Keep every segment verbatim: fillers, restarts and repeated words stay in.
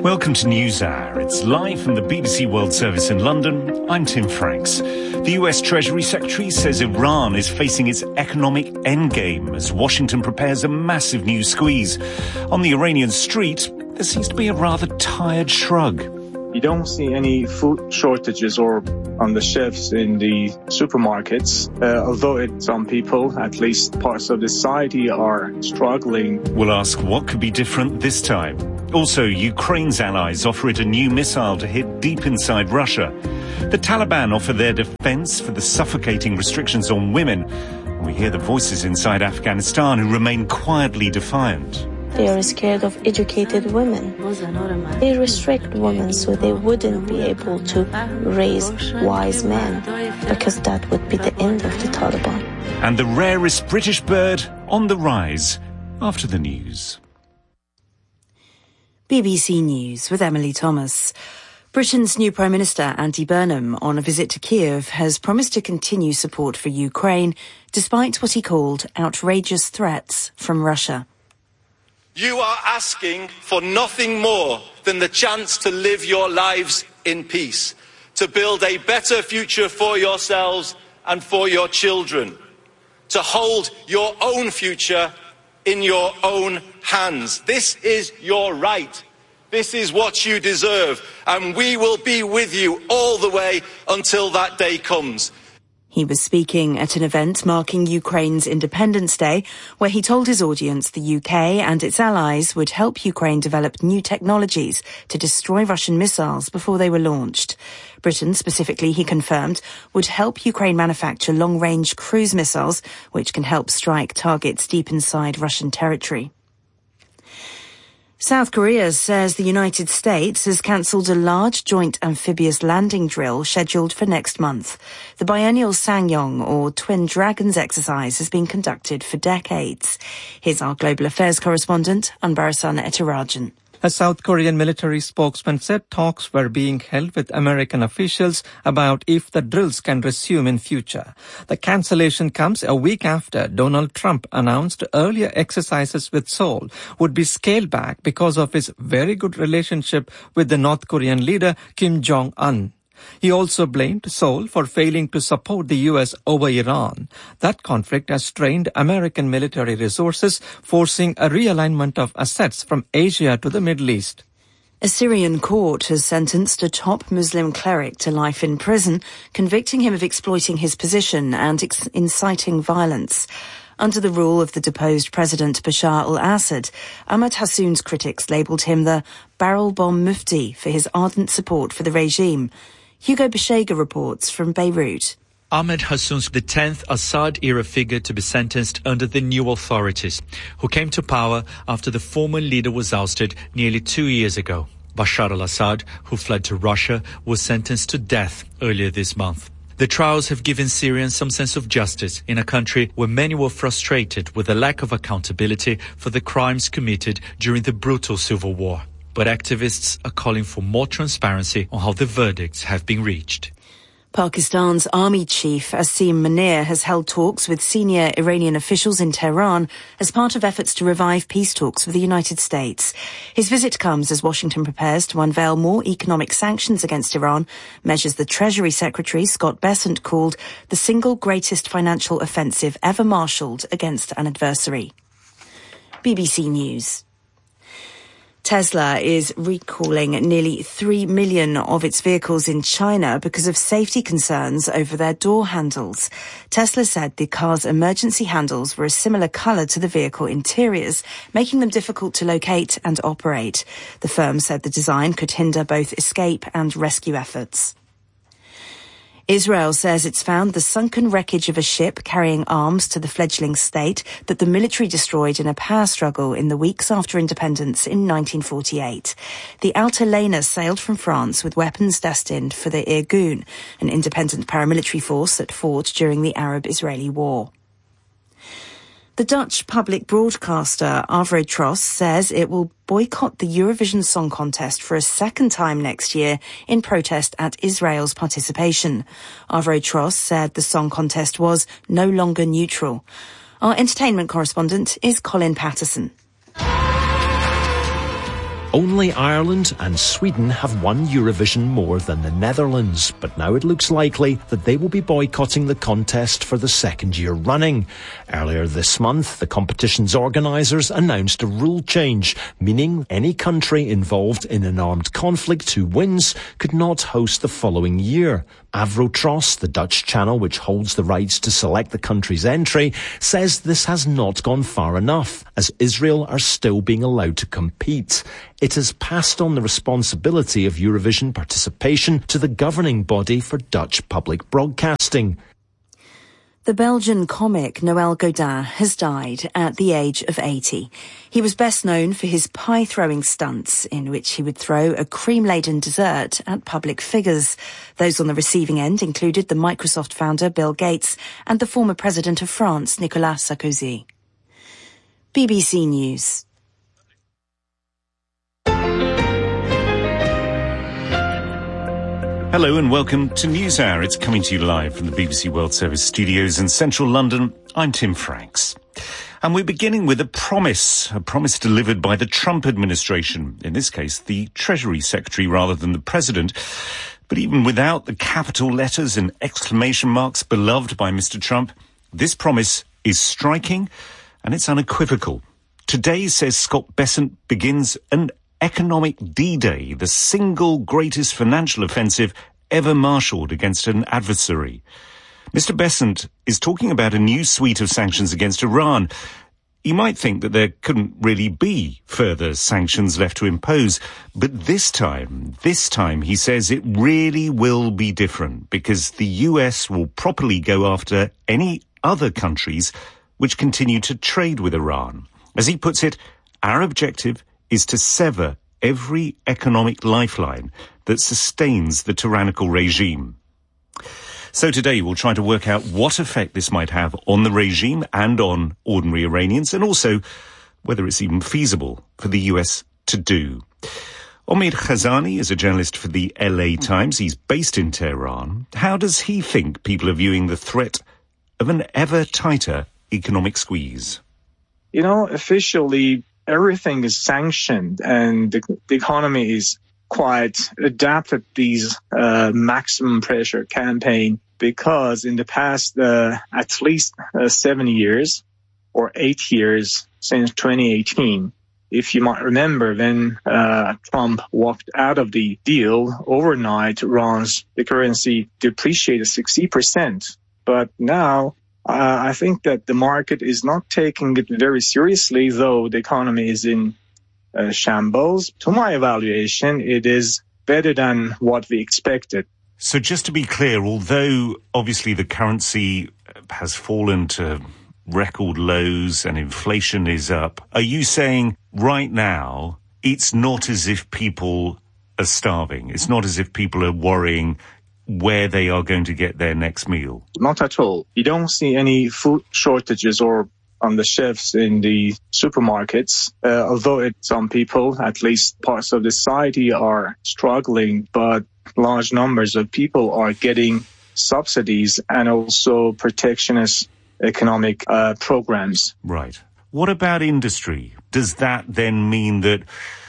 Welcome to NewsHour. It's live from the B B C World Service in London. I'm Tim Franks. The U S Treasury Secretary says Iran is facing its economic endgame as Washington prepares a massive new squeeze. On the Iranian street, there seems to be a rather tired shrug. You don't see any food shortages or on the shelves in the supermarkets, uh, although it, some people, at least parts of the society, are struggling. We'll ask what could be different this time. Also, Ukraine's allies offer it a new missile to hit deep inside Russia. The Taliban offer their defense for the suffocating restrictions on women. We hear the voices inside Afghanistan who remain quietly defiant. They are scared of educated women. They restrict women so they wouldn't be able to raise wise men, because that would be the end of the Taliban. And the rarest British bird on the rise after the news. B B C News with Emily Thomas. Britain's new Prime Minister, Andy Burnham, on a visit to Kiev, has promised to continue support for Ukraine, despite what he called outrageous threats from Russia. You are asking for nothing more than the chance to live your lives in peace, to build a better future for yourselves and for your children, to hold your own future in your own hands. This is your right. This is what you deserve, and we will be with you all the way until that day comes. He was speaking at an event marking Ukraine's Independence Day, where he told his audience the U K and its allies would help Ukraine develop new technologies to destroy Russian missiles before they were launched. Britain, specifically, he confirmed, would help Ukraine manufacture long-range cruise missiles, which can help strike targets deep inside Russian territory. South Korea says the United States has cancelled a large joint amphibious landing drill scheduled for next month. The biennial Sangyong, or Twin Dragons exercise, has been conducted for decades. Here's our global affairs correspondent, Anbarasan Etirajan. A South Korean military spokesman said talks were being held with American officials about if the drills can resume in future. The cancellation comes a week after Donald Trump announced earlier exercises with Seoul would be scaled back because of his very good relationship with the North Korean leader Kim Jong-un. He also blamed Seoul for failing to support the U S over Iran. That conflict has strained American military resources, forcing a realignment of assets from Asia to the Middle East. A Syrian court has sentenced a top Muslim cleric to life in prison, convicting him of exploiting his position and ex- inciting violence. Under the rule of the deposed President Bashar al-Assad, Ahmad Hassoun's critics labelled him the barrel bomb mufti for his ardent support for the regime. Hugo Beshega reports from Beirut. Ahmed Hassoun's the tenth Assad-era figure to be sentenced under the new authorities, who came to power after the former leader was ousted nearly two years ago. Bashar al-Assad, who fled to Russia, was sentenced to death earlier this month. The trials have given Syrians some sense of justice in a country where many were frustrated with the lack of accountability for the crimes committed during the brutal civil war. But activists are calling for more transparency on how the verdicts have been reached. Pakistan's army chief Asim Munir has held talks with senior Iranian officials in Tehran as part of efforts to revive peace talks with the United States. His visit comes as Washington prepares to unveil more economic sanctions against Iran, measures the Treasury Secretary Scott Bessent called the single greatest financial offensive ever marshalled against an adversary. B B C News. Tesla is recalling nearly three million of its vehicles in China because of safety concerns over their door handles. Tesla said the car's emergency handles were a similar colour to the vehicle interiors, making them difficult to locate and operate. The firm said the design could hinder both escape and rescue efforts. Israel says it's found the sunken wreckage of a ship carrying arms to the fledgling state that the military destroyed in a power struggle in the weeks after independence in nineteen forty-eight. The Alta Lena sailed from France with weapons destined for the Irgun, an independent paramilitary force that fought during the Arab-Israeli War. The Dutch public broadcaster Avro Tros says it will boycott the Eurovision Song Contest for a second time next year in protest at Israel's participation. Avro Tros said the song contest was no longer neutral. Our entertainment correspondent is Colin Patterson. Only Ireland and Sweden have won Eurovision more than the Netherlands, but now it looks likely that they will be boycotting the contest for the second year running. Earlier this month, the competition's organisers announced a rule change, meaning any country involved in an armed conflict who wins could not host the following year. Avrotros, the Dutch channel which holds the rights to select the country's entry, says this has not gone far enough, as Israel are still being allowed to compete. It has passed on the responsibility of Eurovision participation to the governing body for Dutch public broadcasting. The Belgian comic Noel Godin has died at the age of eighty. He was best known for his pie-throwing stunts, in which he would throw a cream-laden dessert at public figures. Those on the receiving end included the Microsoft founder Bill Gates and the former president of France, Nicolas Sarkozy. B B C News. Hello and welcome to NewsHour. It's coming to you live from the B B C World Service studios in central London. I'm Tim Franks. And we're beginning with a promise, a promise delivered by the Trump administration, in this case the Treasury Secretary rather than the President. But even without the capital letters and exclamation marks beloved by Mister Trump, this promise is striking and it's unequivocal. Today, says Scott Bessent, begins an economic D-Day, the single greatest financial offensive ever marshalled against an adversary. Mister Bessent is talking about a new suite of sanctions against Iran. You might think that there couldn't really be further sanctions left to impose, but this time, this time, he says it really will be different because the U S will properly go after any other countries which continue to trade with Iran. As he puts it, our objective is to sever every economic lifeline that sustains the tyrannical regime. So today we'll try to work out what effect this might have on the regime and on ordinary Iranians, and also whether it's even feasible for the U S to do. Omid Khazani is a journalist for the L A Times. He's based in Tehran. How does he think people are viewing the threat of an ever tighter economic squeeze? You know, officially, everything is sanctioned and the, the economy is quite adapted to these uh, maximum pressure campaign because in the past uh, at least uh, seven years or eight years since twenty eighteen, if you might remember, when uh, Trump walked out of the deal overnight, Iran's the currency depreciated sixty percent. But now Uh, I think that the market is not taking it very seriously, though the economy is in uh, shambles. To my evaluation, it is better than what we expected. So just to be clear, although obviously the currency has fallen to record lows and inflation is up, are you saying right now it's not as if people are starving? It's not as if people are worrying where they are going to get their next meal? Not at all. You don't see any food shortages or on the shelves in the supermarkets, uh, although it, some people, at least parts of the society, are struggling, but large numbers of people are getting subsidies and also protectionist economic uh, programs. Right. What about industry? Does that then mean that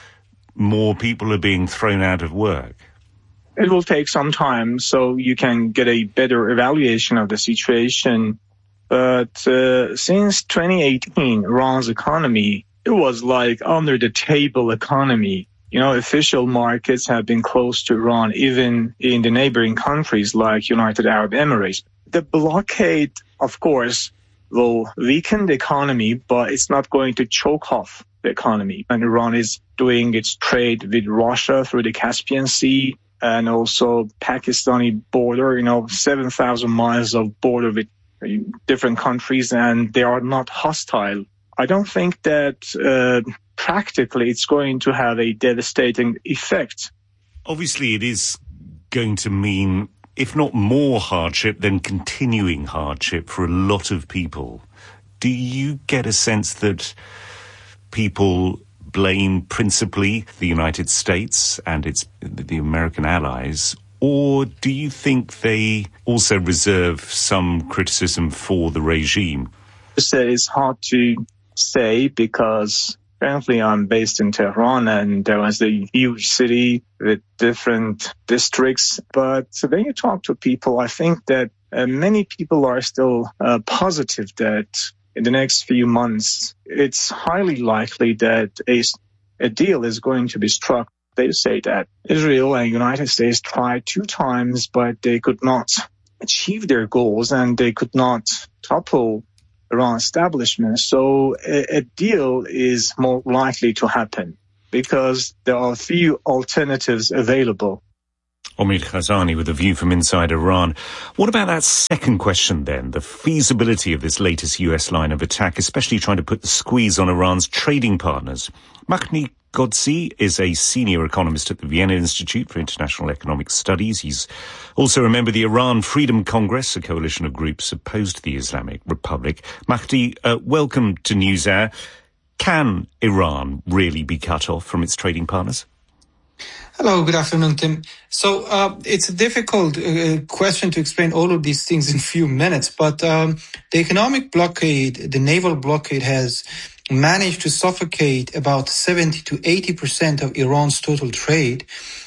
more people are being thrown out of work? It will take some time so you can get a better evaluation of the situation. But uh, since twenty eighteen, Iran's economy, it was like under the table economy. You know, official markets have been closed to Iran, even in the neighboring countries like United Arab Emirates. The blockade, of course, will weaken the economy, but it's not going to choke off the economy. And Iran is doing its trade with Russia through the Caspian Sea, and also Pakistani border, you know, seven thousand miles of border with different countries, and they are not hostile. I don't think that uh, practically it's going to have a devastating effect. Obviously, it is going to mean, if not more hardship, then continuing hardship for a lot of people. Do you get a sense that people blame principally the United States and its the American allies, or do you think they also reserve some criticism for the regime? It's hard to say because Currently, I'm based in Tehran, and there was a huge city with different districts. But when you talk to people, I think that uh, many people are still uh, positive that in the next few months, it's highly likely that a, a deal is going to be struck. They say that Israel and United States tried two times, but they could not achieve their goals, and they could not topple Iran establishment. So a, a deal is more likely to happen because there are few alternatives available. Omid Khazani with a view from inside Iran. What about that second question then, the feasibility of this latest U S line of attack, especially trying to put the squeeze on Iran's trading partners? Mahdi Qodsi is a senior economist at the Vienna Institute for International Economic Studies. He's also a member of the Iran Freedom Congress, a coalition of groups opposed to the Islamic Republic. Mahdi, uh, welcome to NewsHour. Can Iran really be cut off from its trading partners? Hello, good afternoon, Tim. So uh, it's a difficult uh, question to explain all of these things in a few minutes, but um, the economic blockade, the naval blockade has managed to suffocate about seventy to eighty percent of Iran's total trade.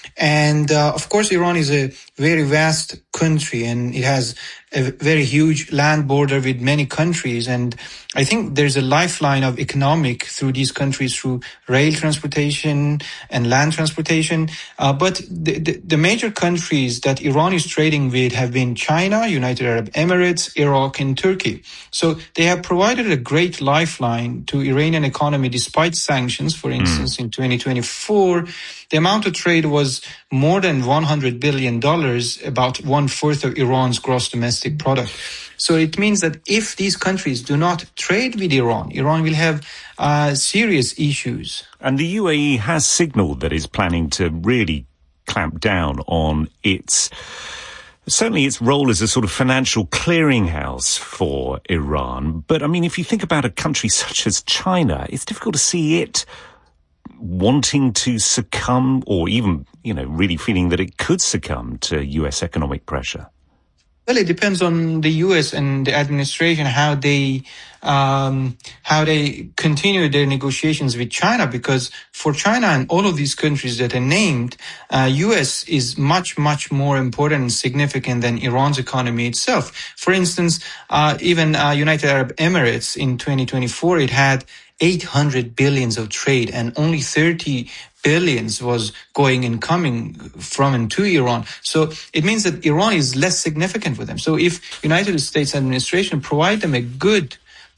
And uh, of course, Iran is a very vast country, and it has a very huge land border with many countries. And I think there's a lifeline of economic through these countries through rail transportation and land transportation. Uh, but the, the, the major countries that Iran is trading with have been China, United Arab Emirates, Iraq, and Turkey. So they have provided a great lifeline to Iranian economy despite sanctions. For instance, mm. in twenty twenty-four, the amount of trade was more than one hundred billion dollars, about one-fourth of Iran's gross domestic product. So it means that if these countries do not trade with Iran, Iran will have uh, serious issues. And the U A E has signalled that it's planning to really clamp down on its, certainly its role as a sort of financial clearinghouse for Iran. But, I mean, if you think about a country such as China, it's difficult to see it wanting to succumb or even, you know, really feeling that it could succumb to U S economic pressure. Well, it depends on the U S and the administration, how they um, how they continue their negotiations with China, because for China and all of these countries that are named, uh, U S is much, much more important and significant than Iran's economy itself. For instance, uh, even uh, United Arab Emirates in twenty twenty-four, it had eight hundred billions of trade, and only thirty billions was going and coming from and to Iran. So it means that Iran is less significant for them. So if United States administration provide them a good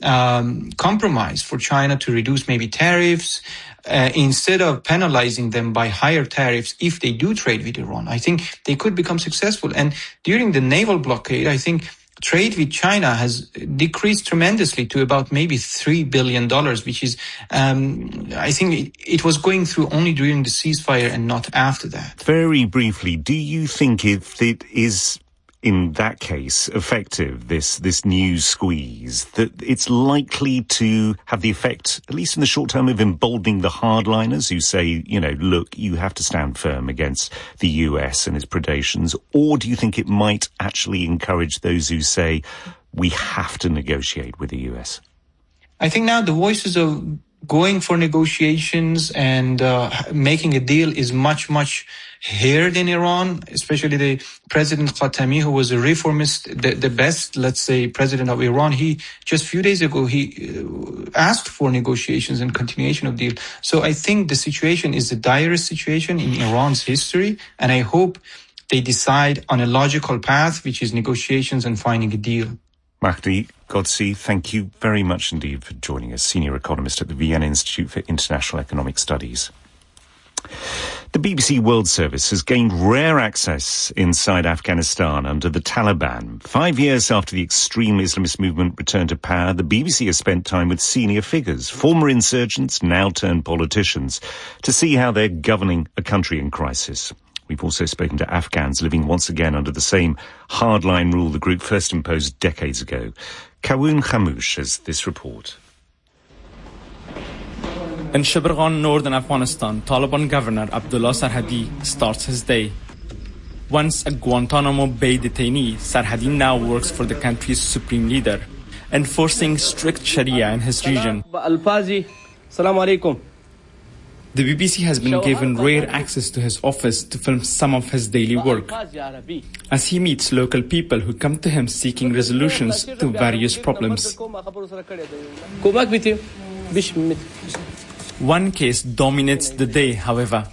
um, compromise for China to reduce maybe tariffs, uh, instead of penalizing them by higher tariffs if they do trade with Iran, I think they could become successful. And during the naval blockade, I think trade with China has decreased tremendously to about maybe three billion dollars, which is, um, I think it, it was going through only during the ceasefire and not after that. Very briefly, do you think if it is, in that case, effective, this, this new squeeze, that it's likely to have the effect, at least in the short term, of emboldening the hardliners who say, you know, look, you have to stand firm against the U S and its predations? Or do you think it might actually encourage those who say, we have to negotiate with the U S? I think now the voices of going for negotiations and uh, making a deal is much, much heard in Iran, especially the President Khatami, who was a reformist, the, the best, let's say, president of Iran. He, just a few days ago, he asked for negotiations and continuation of deal. So I think the situation is the direst situation in Iran's history, and I hope they decide on a logical path, which is negotiations and finding a deal. Mahdi Qodsi, thank you very much indeed for joining us, senior economist at the Vienna Institute for International Economic Studies. The B B C World Service has gained rare access inside Afghanistan under the Taliban. Five years after the extreme Islamist movement returned to power, the B B C has spent time with senior figures, former insurgents, now turned politicians, to see how they're governing a country in crisis. We've also spoken to Afghans living once again under the same hardline rule the group first imposed decades ago. Kawoon Khamouche has this report. In Shibirgan, northern Afghanistan, Taliban governor Abdullah Sarhadi starts his day. Once a Guantanamo Bay detainee, Sarhadi now works for the country's supreme leader, enforcing strict Sharia in his region. Assalamu alaikum. The B B C has been given rare access to his office to film some of his daily work, as he meets local people who come to him seeking resolutions to various problems. One case dominates the day, however.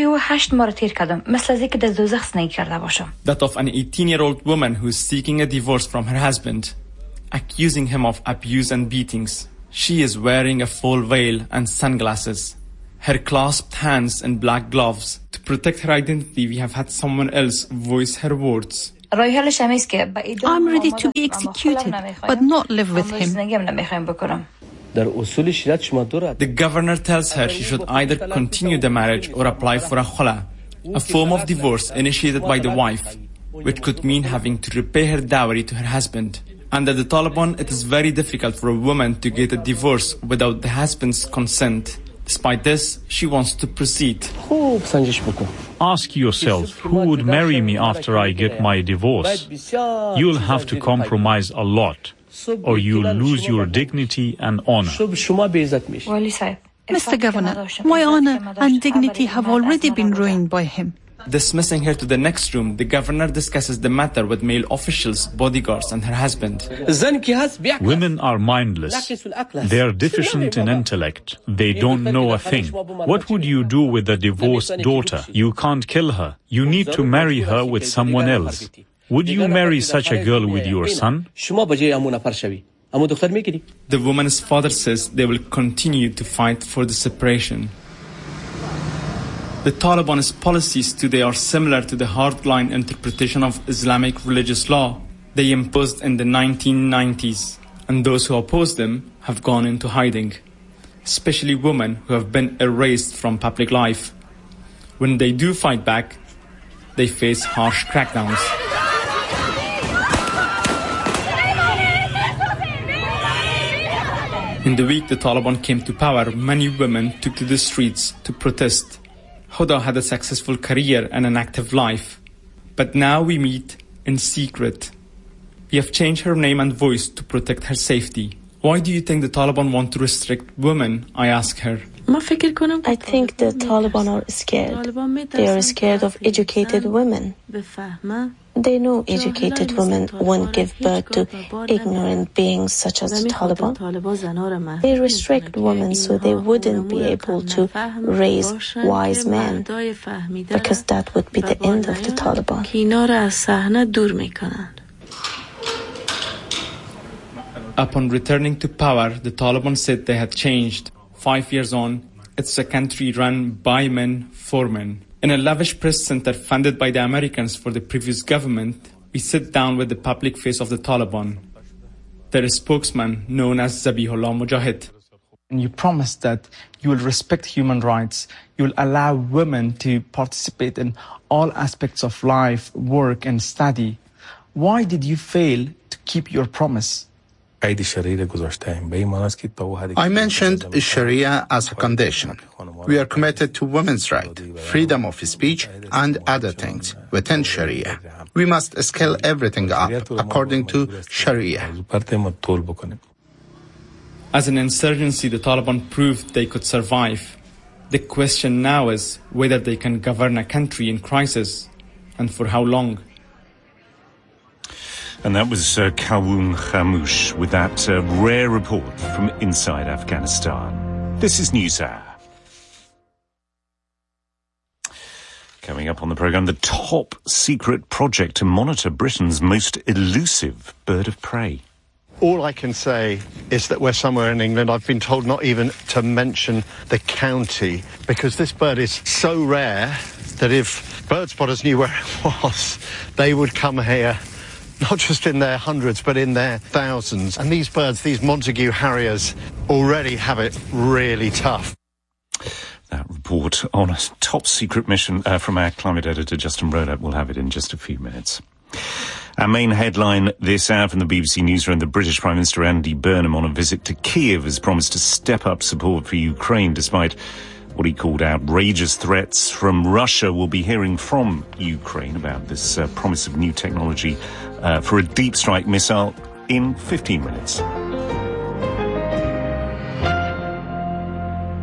That of an eighteen-year-old woman who is seeking a divorce from her husband, accusing him of abuse and beatings. She is wearing a full veil and sunglasses. Her clasped hands in black gloves. To protect her identity, we have had someone else voice her words. I'm ready to be executed, but not live with him. The governor tells her she should either continue the marriage or apply for a khula, a form of divorce initiated by the wife, which could mean having to repay her dowry to her husband. Under the Taliban, it is very difficult for a woman to get a divorce without the husband's consent. Despite this, she wants to proceed. Ask yourself, who would marry me after I get my divorce? You'll have to compromise a lot, or you'll lose your dignity and honor. Mister Governor, my honor and dignity have already been ruined by him. Dismissing her to the next room, the governor discusses the matter with male officials, bodyguards, and her husband. Women are mindless. They are deficient in intellect. They don't know a thing. What would you do with a divorced daughter? You can't kill her. You need to marry her with someone else. Would you marry such a girl with your son? The woman's father says they will continue to fight for the separation. The Taliban's policies today are similar to the hardline interpretation of Islamic religious law they imposed in the nineteen nineties, and those who oppose them have gone into hiding, especially women who have been erased from public life. When they do fight back, they face harsh crackdowns. In the week the Taliban came to power, many women took to the streets to protest. Huda had a successful career and an active life. But now we meet in secret. We have changed her name and voice to protect her safety. Why do you think the Taliban want to restrict women? I ask her. I think the Taliban are scared. They are scared of educated women. They know educated women won't give birth to ignorant beings such as the Taliban. They restrict women so they wouldn't be able to raise wise men, because that would be the end of the Taliban. Upon returning to power, the Taliban said they had changed. Five years on, it's a country run by men for men. In a lavish press center funded by the Americans for the previous government, we sit down with the public face of the Taliban, their spokesman known as Zabihullah Mujahid. And you promised that you will respect human rights, you will allow women to participate in all aspects of life, work and study. Why did you fail to keep your promise? I mentioned Sharia as a condition. We are committed to women's rights, freedom of speech, and other things within Sharia. We must scale everything up according to Sharia. As an insurgency, the Taliban proved they could survive. The question now is whether they can govern a country in crisis, and for how long. And that was uh, Kawun Khamouche with that uh, rare report from inside Afghanistan. This is NewsHour. Coming up on the programme, the top secret project to monitor Britain's most elusive bird of prey. All I can say is that we're somewhere in England. I've been told not even to mention the county, because this bird is so rare that if bird spotters knew where it was, they would come here. Not just in their hundreds, but in their thousands. And these birds, these Montague Harriers, already have it really tough. That report on a top-secret mission uh, from our climate editor, Justin Rodat. We'll have it in just a few minutes. Our main headline this hour from the B B C Newsroom, the British Prime Minister Andy Burnham on a visit to Kiev has promised to step up support for Ukraine despite what he called outrageous threats from Russia. We'll be hearing from Ukraine about this uh, promise of new technology uh, for a deep strike missile in fifteen minutes.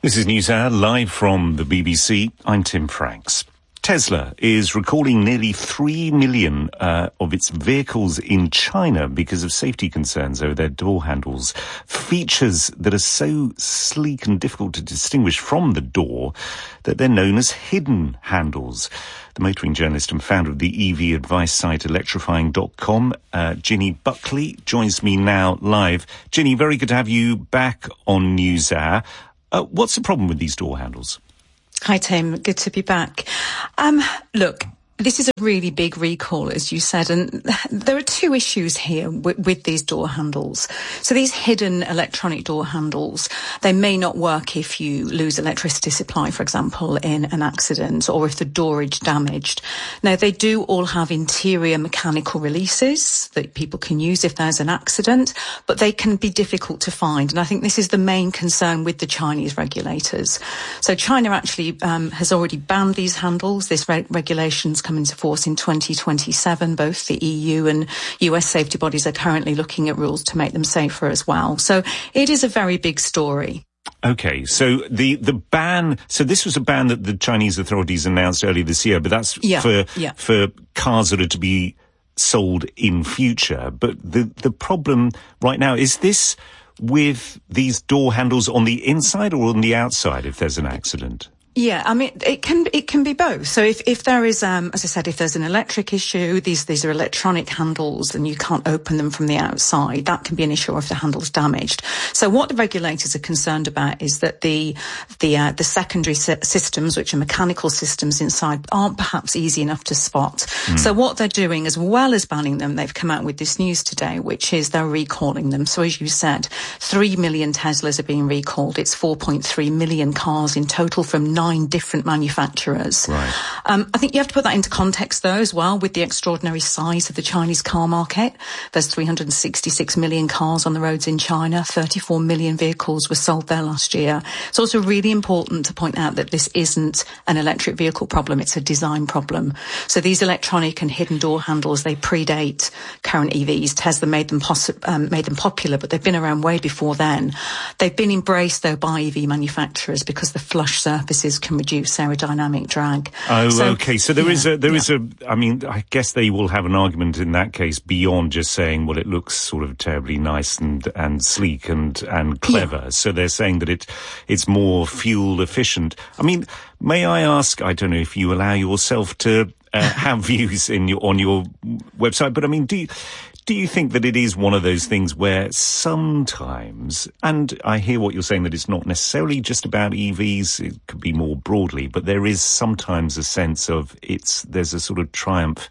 This is NewsHour, live from the B B C. I'm Tim Franks. Tesla is recalling nearly three million uh, of its vehicles in China because of safety concerns over their door handles. Features that are so sleek and difficult to distinguish from the door that they're known as hidden handles. The motoring journalist and founder of the E V advice site electrifying dot com, uh, Ginny Buckley, joins me now live. Ginny, very good to have you back on NewsHour. Uh, what's the problem with these door handles? Hi, Tim. Good to be back. Um, look, this is a really big recall, as you said, and there are two issues here with, with these door handles. So these hidden electronic door handles, they may not work if you lose electricity supply, for example, in an accident, or if the door is damaged. Now, they do all have interior mechanical releases that people can use if there's an accident, but they can be difficult to find. And I think this is the main concern with the Chinese regulators. So China actually um, has already banned these handles. This re- regulation's come into force in twenty twenty-seven. Both the E U and U S safety bodies are currently looking at rules to make them safer as well. So it is a very big story. Okay, so the, the ban, so this was a ban that the Chinese authorities announced earlier this year, but that's yeah, for yeah. for cars that are to be sold in future. But the, the problem right now, is this with these door handles on the inside or on the outside if there's an accident? Yeah, I mean, it can it can be both. So if, if there is, um, as I said, if there's an electric issue, these these are electronic handles and you can't open them from the outside, that can be an issue, or if the handle's damaged. So what the regulators are concerned about is that the the uh, the secondary sy- systems, which are mechanical systems inside, aren't perhaps easy enough to spot. Mm. So what they're doing, as well as banning them, they've come out with this news today, which is they're recalling them. So as you said, three million Teslas are being recalled. It's four point three million cars in total from nine different manufacturers. Right. Um, I think you have to put that into context, though, as well, with the extraordinary size of the Chinese car market. There's three hundred sixty-six million cars on the roads in China. thirty-four million vehicles were sold there last year. It's also really important to point out that this isn't an electric vehicle problem. It's a design problem. So these electronic and hidden door handles, they predate current E Vs. Tesla made them, possi- um, made them popular, but they've been around way before then. They've been embraced, though, by E V manufacturers because the flush surfaces can reduce aerodynamic drag. Oh, so, okay. So there yeah, is a, there yeah. is a, I mean, I guess they will have an argument in that case beyond just saying, well, it looks sort of terribly nice and, and sleek and, and clever. Yeah. So they're saying that it, it's more fuel efficient. I mean, may I ask, I don't know if you allow yourself to uh, have views in your, on your website, but I mean, do you, Do you think that it is one of those things where sometimes, and I hear what you're saying, that it's not necessarily just about E Vs, it could be more broadly, but there is sometimes a sense of it's, there's a sort of triumph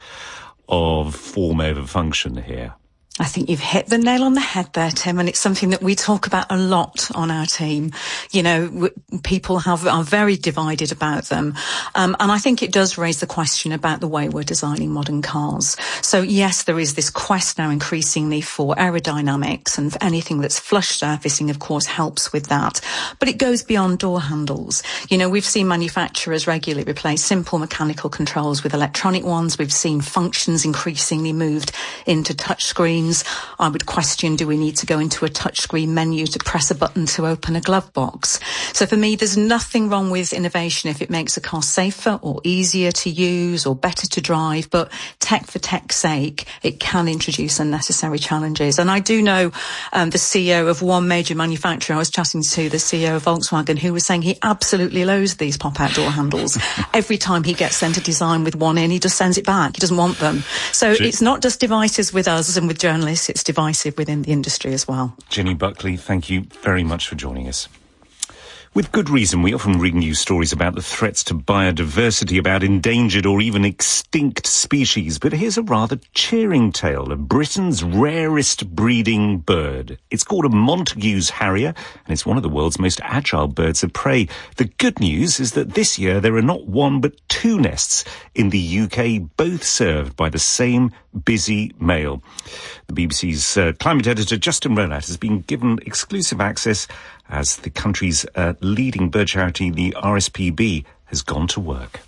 of form over function here? I think you've hit the nail on the head there, Tim, and it's something that we talk about a lot on our team. You know, w- people have are very divided about them. Um, and I think it does raise the question about the way we're designing modern cars. So, yes, there is this quest now increasingly for aerodynamics, and anything that's flush surfacing, of course, helps with that. But it goes beyond door handles. You know, we've seen manufacturers regularly replace simple mechanical controls with electronic ones. We've seen functions increasingly moved into touchscreens. I would question, do we need to go into a touchscreen menu to press a button to open a glove box? So for me, there's nothing wrong with innovation if it makes a car safer or easier to use or better to drive, but tech for tech's sake, it can introduce unnecessary challenges. And I do know um, the C E O of one major manufacturer, I was chatting to the C E O of Volkswagen, who was saying he absolutely loathes these pop-out door handles. Every time he gets sent a design with one in, he just sends it back. He doesn't want them. So Gee. It's not just devices with us and with journalists, it's divisive within the industry as well. Ginny Buckley, thank you very much for joining us. With good reason, we often read news stories about the threats to biodiversity, about endangered or even extinct species. But here's a rather cheering tale of Britain's rarest breeding bird. It's called a Montagu's harrier, and it's one of the world's most agile birds of prey. The good news is that this year there are not one but two nests in the U K, both served by the same busy male. The B B C's uh, climate editor Justin Rowlatt has been given exclusive access as the country's uh, leading bird charity, the R S P B, has gone to work.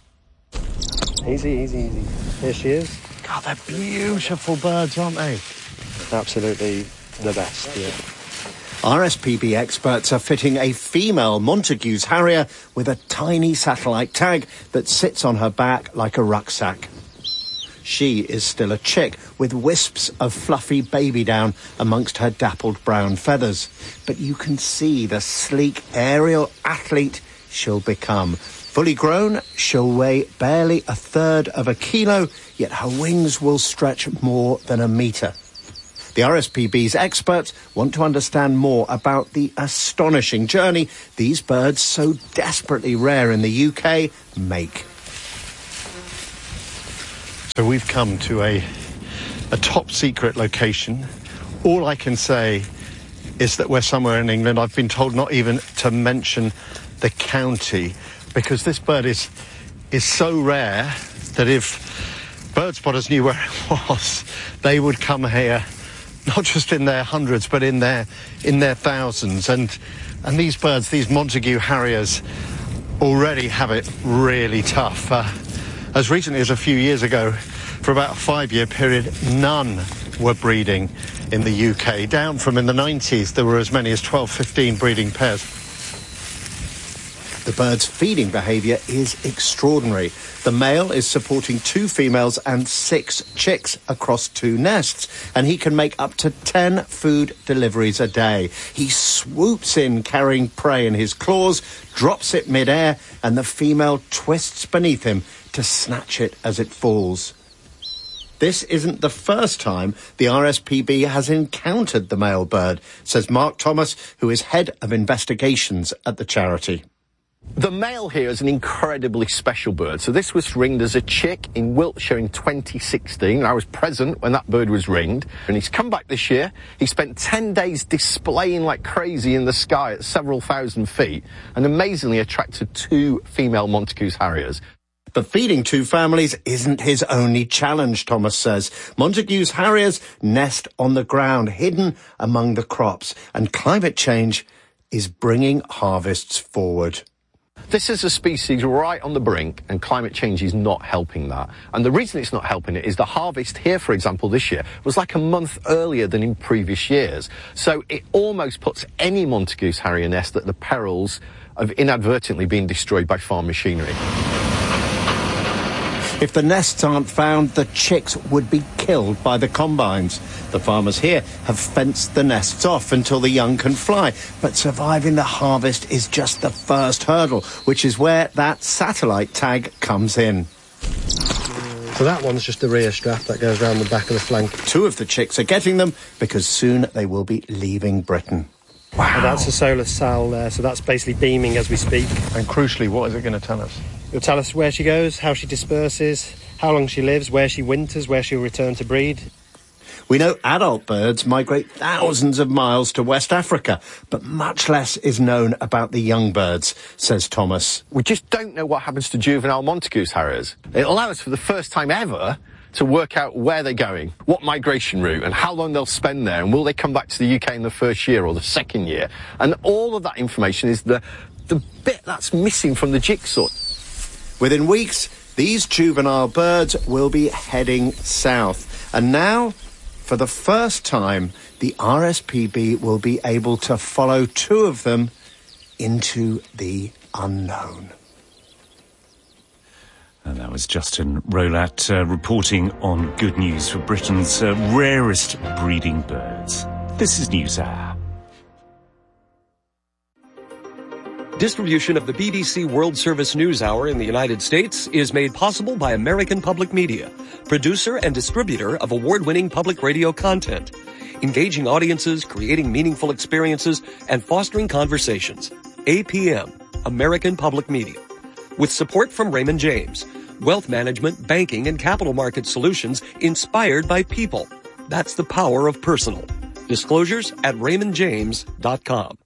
Easy, easy, easy. Here she is. God, they're beautiful birds, aren't they? Absolutely the best, yeah. R S P B experts are fitting a female Montagu's Harrier with a tiny satellite tag that sits on her back like a rucksack. She is still a chick with wisps of fluffy baby down amongst her dappled brown feathers. But you can see the sleek aerial athlete she'll become. Fully grown, she'll weigh barely a third of a kilo, yet her wings will stretch more than a metre. The R S P B's experts want to understand more about the astonishing journey these birds, so desperately rare in the U K, make. So we've come to a, a top secret location. All I can say is that we're somewhere in England. I've been told not even to mention the county, because this bird is is so rare that if bird spotters knew where it was, they would come here, not just in their hundreds, but in their in their thousands. And and these birds, these Montagu Harriers, already have it really tough. Uh, as recently as a few years ago, for about a five-year period, none were breeding in the U K. Down from in the nineties, there were as many as twelve, fifteen breeding pairs. The bird's feeding behaviour is extraordinary. The male is supporting two females and six chicks across two nests, and he can make up to ten food deliveries a day. He swoops in carrying prey in his claws, drops it mid-air, and the female twists beneath him to snatch it as it falls. This isn't the first time the R S P B has encountered the male bird, says Mark Thomas, who is head of investigations at the charity. The male here is an incredibly special bird. So this was ringed as a chick in Wiltshire in twenty sixteen. I was present when that bird was ringed. And he's come back this year. He spent ten days displaying like crazy in the sky at several thousand feet and amazingly attracted two female Montagu's Harriers. But feeding two families isn't his only challenge, Thomas says. Montagu's Harriers nest on the ground, hidden among the crops, and climate change is bringing harvests forward. This is a species right on the brink, and climate change is not helping that. And the reason it's not helping it is the harvest here, for example, this year, was like a month earlier than in previous years. So it almost puts any Montagu's Harrier nest at the perils of inadvertently being destroyed by farm machinery. If the nests aren't found, the chicks would be killed by the combines. The farmers here have fenced the nests off until the young can fly. But surviving the harvest is just the first hurdle, which is where that satellite tag comes in. So that one's just the rear strap that goes around the back of the flank. Two of the chicks are getting them because soon they will be leaving Britain. Wow. And that's the solar sail there, so that's basically beaming as we speak. And crucially, what is it going to tell us? It'll tell us where she goes, how she disperses, how long she lives, where she winters, where she'll return to breed. We know adult birds migrate thousands of miles to West Africa, but much less is known about the young birds, says Thomas. We just don't know what happens to juvenile Montagu's Harriers. It'll allow us for the first time ever to work out where they're going, what migration route, and how long they'll spend there, and will they come back to the U K in the first year or the second year. And all of that information is the, the bit that's missing from the jigsaw. Within weeks, these juvenile birds will be heading south. And now, for the first time, the R S P B will be able to follow two of them into the unknown. And that was Justin Rolat uh, reporting on good news for Britain's uh, rarest breeding birds. This is NewsHour. Distribution of the B B C World Service NewsHour in the United States is made possible by American Public Media, producer and distributor of award-winning public radio content, engaging audiences, creating meaningful experiences, and fostering conversations. A P M, American Public Media. With support from Raymond James, wealth management, banking, and capital market solutions inspired by people. That's the power of personal. Disclosures at raymond james dot com.